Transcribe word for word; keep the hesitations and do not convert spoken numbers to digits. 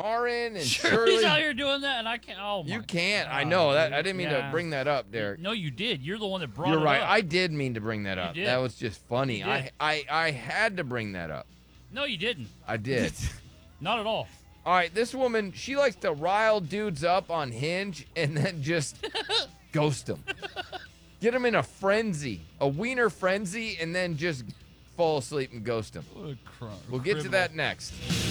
Karin and Shirley's Shirley. out here doing that, and I can't. Oh my You can't. I God, know that. dude. I didn't mean Yeah. to bring that up, Derek. No, you did. You're the one that brought You're it right. up. I did mean to bring that You up. did. That was just funny. You I, did. I I had to bring that up. No, you didn't. I did. Not at all. All right, this woman, she likes to rile dudes up on Hinge and then just ghost them. Get them in a frenzy, a wiener frenzy, and then just fall asleep and ghost them. What a cr- We'll get to criminal. that next.